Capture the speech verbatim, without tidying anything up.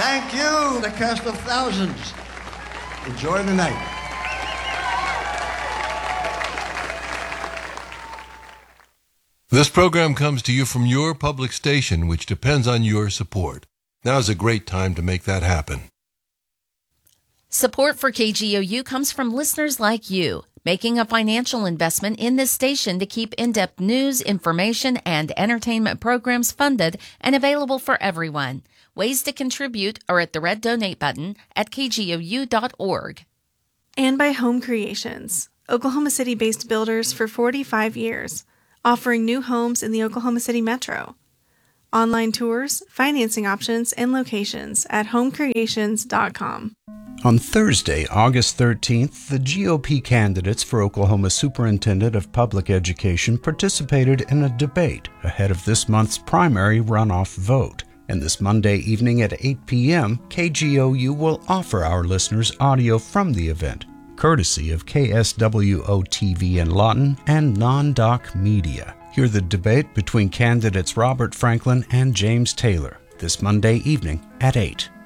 Thank you, the cast of thousands. Enjoy the night. This program comes to you from your public station, which depends on your support. Now is a great time to make that happen. Support for K G O U comes from listeners like you, making a financial investment in this station to keep in-depth news, information, and entertainment programs funded and available for everyone. Ways to contribute are at the red donate button at k g o u dot org. And by Home Creations, Oklahoma City-based builders for forty-five years, offering new homes in the Oklahoma City metro. Online tours, financing options, and locations at home creations dot com. On Thursday, August thirteenth, the G O P candidates for Oklahoma Superintendent of Public Education participated in a debate ahead of this month's primary runoff vote. And this Monday evening at eight p.m., K G O U will offer our listeners audio from the event, courtesy of K S W O T V in Lawton and Non-Doc Media. Hear the debate between candidates Robert Franklin and James Taylor this Monday evening at eight.